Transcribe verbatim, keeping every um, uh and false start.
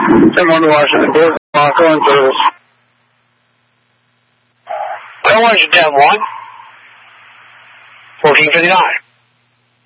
ten one to Washington, Port Marco and service. Where was you, ten one? fourteen fifty-nine.